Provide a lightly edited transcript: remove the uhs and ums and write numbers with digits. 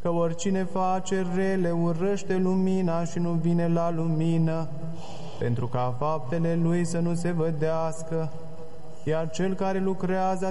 că oricine face rele urăște lumina și nu vine la lumină, pentru ca faptele lui să nu se vădească, iar cel care lucrează